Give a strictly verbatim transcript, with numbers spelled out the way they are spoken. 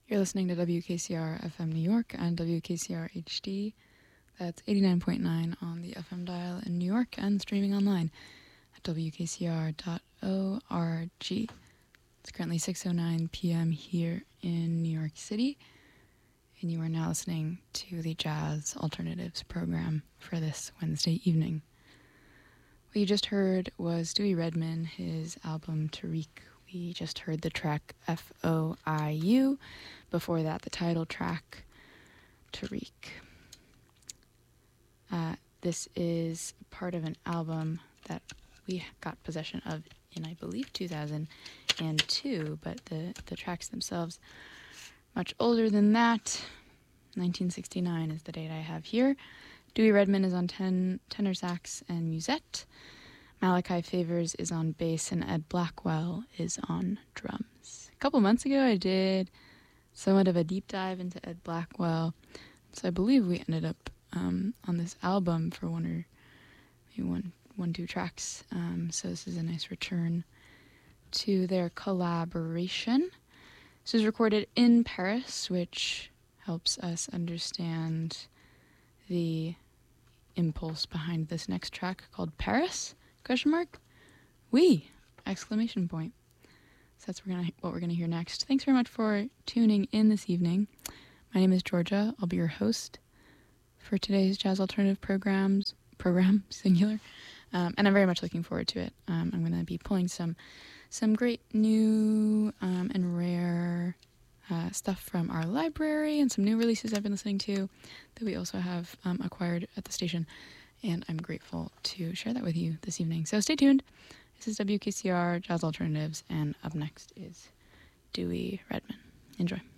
You're listening to W K C R F M New York and W K C R H D. That's eighty-nine point nine on the F M dial in New York and streaming online at W K C R dot org. It's currently six oh nine p.m. here in New York City, and you are now listening to the Jazz Alternatives program for this Wednesday evening. What you just heard was Dewey Redman, his album Tariq. We just heard the track F O I U. Before that, the title track, Tariq. Uh, this is part of an album that we got possession of in, I believe, two thousand two, but the, the tracks themselves much older than that. nineteen sixty-nine is the date I have here. Dewey Redman is on ten, tenor sax and musette. Malachi Favors is on bass, and Ed Blackwell is on drums. A couple months ago, I did somewhat of a deep dive into Ed Blackwell, so I believe we ended up um, on this album for one or maybe one, one, two tracks. Um, so this is a nice return to their collaboration. This was recorded in Paris, which helps us understand the impulse behind this next track called Paris. Question mark? We! Exclamation point. So that's what we're gonna, what we're going to hear next. Thanks very much for tuning in this evening. My name is Georgia. I'll be your host for today's Jazz Alternative programs, program, singular. Um, and I'm very much looking forward to it. Um, I'm going to be pulling some some great new um, and rare uh, stuff from our library and some new releases I've been listening to that we also have um, acquired at the station. And I'm grateful to share that with you this evening. So stay tuned. This is W K C R Jazz Alternatives, and up next is Dewey Redman. Enjoy.